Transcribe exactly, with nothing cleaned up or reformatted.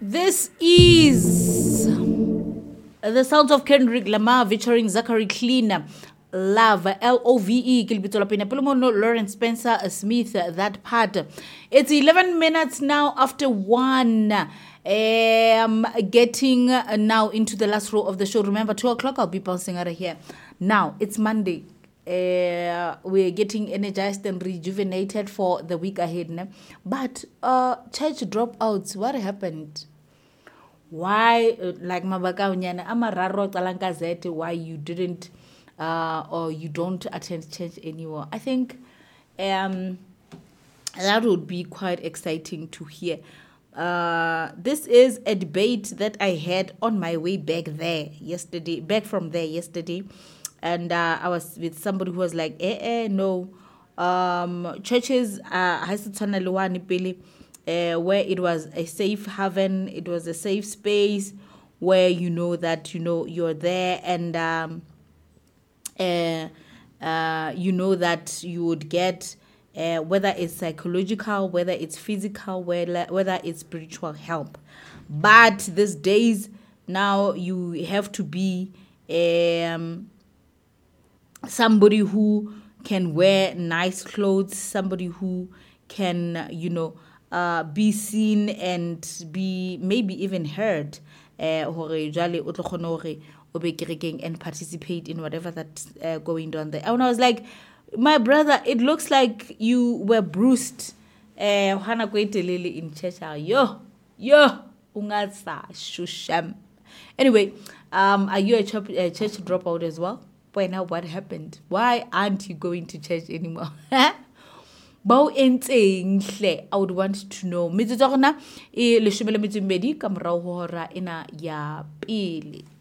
This is the sounds of Kendrick Lamar featuring Zachary Cleaner. Love, L O V E, Lawrence Spencer Smith, that part. It's eleven minutes now after one. Um, getting now into the last row of the show. Remember, two o'clock I'll be bouncing out of here. Now, it's Monday. Uh, we're getting energized and rejuvenated for the week ahead. Ne? But uh, church dropouts, what happened? Why, uh, like Mabaka Unyana, Amararo Talankazete, why you didn't uh, or you don't attend church anymore? I think um, that would be quite exciting to hear. Uh, this is a debate that I had on my way back there yesterday, back from there yesterday. And uh, I was with somebody who was like, eh, eh, no. Um, churches, uh, uh, where it was a safe haven, it was a safe space where you know that, you know, you're there and um, uh, uh, you know that you would get Uh, whether it's psychological, whether it's physical, whether, whether it's spiritual help. But these days, now you have to be um, somebody who can wear nice clothes, somebody who can, you know, uh, be seen and be maybe even heard, uh, and participate in whatever that's uh, going on there. And I was like, my brother, it looks like you were bruised. Eh, hana kwetelele in church. Yo, yo, ungatsa shusham. Anyway, um, are you a church, a church dropout as well? Boy, now what happened? Why aren't you going to church anymore? Bao ente I would want to know. Mitsotso rona e leshome le metso e mmedi ka morao ho hora ena ya pele.